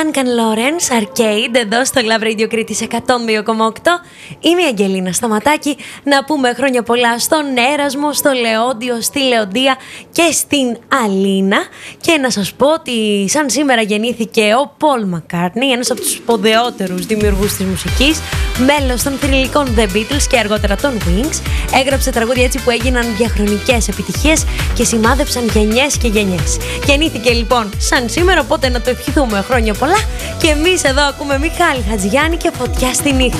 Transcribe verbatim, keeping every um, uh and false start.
Duncan Lawrence, Arcade, εδώ στο Love Radio Κρήτης εκατόν δύο κόμμα οκτώ. Είμαι η Αγγελίνα Σταματάκη. Να πούμε χρόνια πολλά στον Έρασμο, στο Λεόντιο, στη Λεοντία και στην Αλίνα. Και να σας πω ότι σαν σήμερα γεννήθηκε ο Paul McCartney, ένας από τους σπουδαιότερους δημιουργούς της μουσικής, μέλος των θρυλικών The Beatles και αργότερα των Wings. Έγραψε τραγούδια έτσι που έγιναν διαχρονικές επιτυχίες και σημάδεψαν γενιές και γενιές. Γεννήθηκε λοιπόν σαν σήμερα, οπότε να το ευχηθούμε χρόνια πολλά. Και εμείς εδώ ακούμε Μιχάλη Χατζηγιάννη και Φωτιά στη νύχτα.